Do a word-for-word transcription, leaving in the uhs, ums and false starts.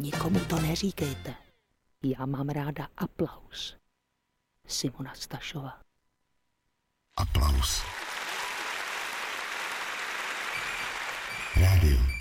Nikomu to neříkejte. Já mám ráda aplaus. Simona Stašová. Aplaus. Rádio.